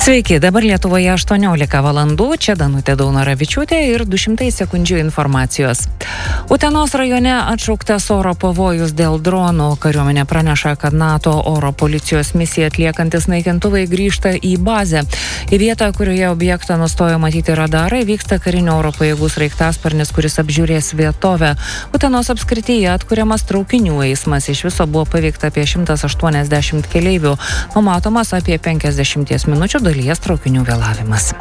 Sveiki, dabar Lietuvoje 18 valandų, čia Danutė Daunoravičiūtė ir 200 sekundžių informacijos. Utenos rajone atšauktas oro pavojus dėl dronų. Kariuomenė praneša, kad NATO oro policijos misiją atliekantis naikintuvai grįžta į bazę. Į vietą, kurioje objektą nustojo matyti radarai, vyksta karinio oro pajėgų sraigtasparnis, kuris apžiūrės vietovę. Utenos apskrityje atkuriamas traukinių eismas. Iš viso buvo paveikta apie 180 keleivių. Numatomas apie 50 minučių dalies traukinių vėlavimas.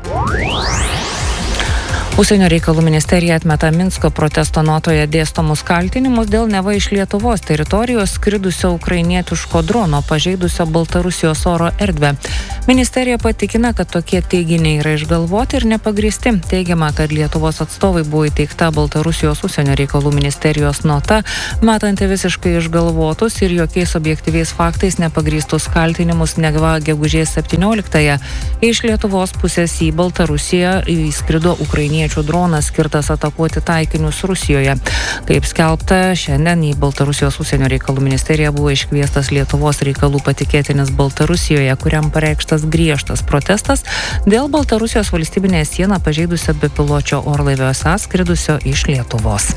Užsienio reikalų ministerija atmeta Minsko protesto notoje dėstomus kaltinimus dėl neva iš Lietuvos teritorijos skridusio ukrainietiško drono pažeidusio Baltarusijos oro erdvę. Ministerija patikina, kad tokie teiginiai yra išgalvoti ir nepagristi. Teigiama, kad Lietuvos atstovai buvo įteikta Baltarusijos užsienio reikalų ministerijos nota, metanti visiškai išgalvotus ir jokiais objektyviais faktais nepagrįstus kaltinimus neva gegužės 17-ąją. Iš Lietuvos pusės į Baltarusiją įskrido ukrainiečių dronas skirtas atakuoti taikinius Rusijoje. Kaip skelbta, šiandien į Baltarusijos užsienio reikalų ministeriją buvo iškviestas Lietuvos reikalų patikėtinis Baltarusijoje, kuriam pareikštas griežtas protestas dėl Baltarusijos valstybinę sieną pažeidusio bepiločio orlaivio skridusio iš Lietuvos.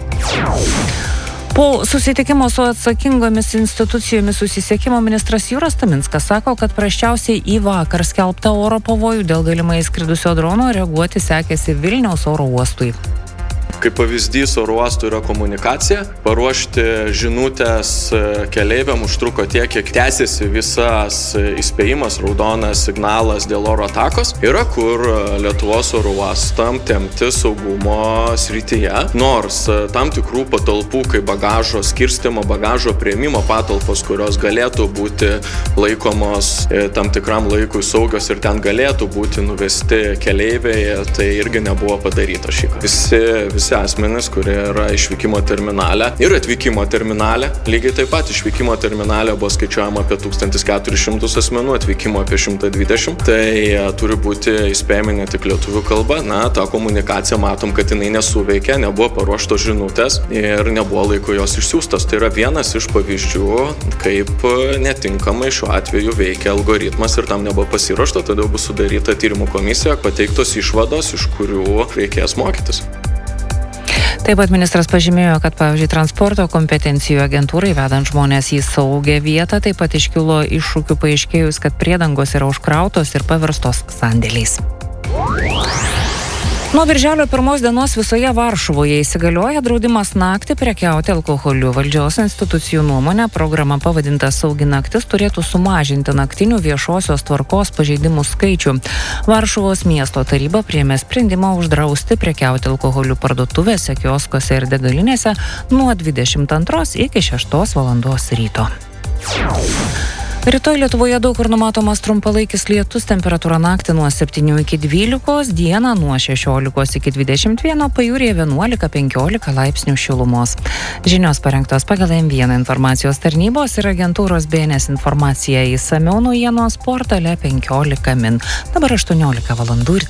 Po susitikimo su atsakingomis institucijomis susisiekimo ministras Jūras Taminskas sako, kad prasčiausiai į vakar skelbtą oro pavojų dėl galimai skridusio drono reaguoti sekėsi Vilniaus oro uostui. Kaip pavyzdys oro uostų yra komunikacija. Paruošti žinutės keleiviam užtruko tiek, kiek tęsiasi visas įspėjimas, raudonas signalas dėl oro atakos. Yra kur Lietuvos oro uostam tempti saugumo srityje, nors tam tikrų patalpų, kaip bagažo skirstymo, bagažo priėmimo patalpos, kurios galėtų būti laikomos tam tikram laikui saugios ir ten galėtų būti nuvesti keleiviai, tai irgi nebuvo padaryta šįkart. Visi asmenys, kurie yra išvykimo terminale ir atvykimo terminale. Lygiai taip pat išvykimo terminale buvo skaičiuojama apie 1400 asmenų, atvykimo apie 120. Tai turi būti įspėjami ne tik lietuvių kalba. Ta komunikacija matom, kad jinai nesuveikia, nebuvo paruoštos žinutės ir nebuvo laiko jos išsiųstos. Tai yra vienas iš pavyzdžių, kaip netinkamai šiuo atveju veikia algoritmas ir tam nebuvo pasiruošta, todėl bus sudaryta tyrimų komisija, pateiktos išvados, iš kurių reikės mokytis. Taip pat ministras pažymėjo, kad, pavyzdžiui, transporto kompetencijų agentūrai vedant žmonės į saugią vietą taip pat iškilo iššūkių paaiškėjus, kad priedangos yra užkrautos ir paverstos sandėliais. Nuo birželio 1 dienos visoje Varšuvoje įsigalioja draudimas naktį prekiauti alkoholiu. Valdžios institucijų nuomonė, programa pavadinta Saugi naktis turėtų sumažinti naktinių viešosios tvarkos pažeidimų skaičių. Varšuvos miesto taryba priėmė sprendimą uždrausti prekiauti alkoholiu parduotuvėse, kioskuose ir degalinėse nuo 22 iki 6 valandos ryto. Rytoj Lietuvoje daug kur numatomas trumpalaikis lietus, temperatūra naktį nuo 7 iki 12, dieną nuo 16 iki 21, pajūryje 11-15 laipsnių šilumos. Žinios parengtos pagal M1 informacijos tarnybos ir agentūros BNS informacija. Išsamiau naujienos portale 15 min. Dabar 18 valandų ir